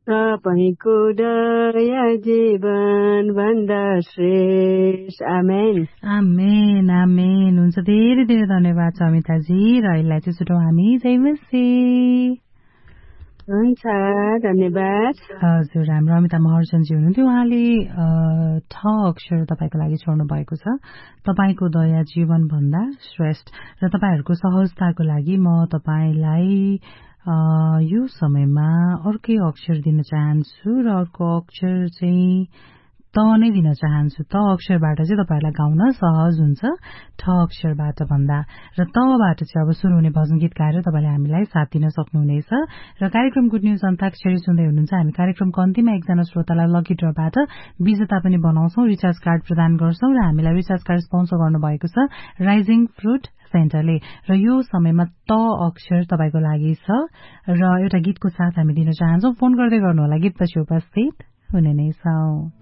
तपाईको दया जीवन भन्दा श्रेष्ठ। आमेन आमेन आमेन। हुन्छ, धेरै धेरै धन्यवाद छ अमिताजी। र यसलाई चाहिँ छुटौँ हामी। जय मसीह। हुन्छ, धन्यवाद। हजुर, हाम्रो अमिता महर्जनजी हुनुहुन्थ्यो। उहाँले ठ अक्षर तपाईँको लागि छोड्नु भएको छ, तपाईँको दया जीवन भन्दा श्रेष्ठ। र तपाईँहरूको सहजताको लागि म तपाईँलाई यो समयमा अर्कै अक्षर दिन चाहन्छु र अर्को अक्षर चाहिँ त नै दिन चाहन्छु। त अक्षरबाट चाहिँ तपाईँहरूलाई गाउन सहज हुन्छ ठ अक्षरबाट भन्दा। र तबाट चाहिँ अब सुरु हुने भजन गीत गाएर तपाईँले हामीलाई साथ दिन सक्नुहुनेछ। र कार्यक्रम गुड न्युज अन्ताक्षरी सुन्दै हुनुहुन्छ। हामी कार्यक्रमको अन्तिममा एकजना श्रोतालाई लकी ड्रबाट विजेता पनि बनाउँछौं, रिचार्ज कार्ड प्रदान गर्छौं। र हामीलाई रिचार्ज कार्ड स्पोन्सर गर्नुभएको छ राइजिङ फ्रुट सेन्टरले। र यो समयमा त अक्षर तपाईँको लागि छ र एउटा गीतको साथ हामी दिन चाहन्छौं। फोन गर्दै गर्नुहोला, गीतपछि उपस्थित हुने नै छौं।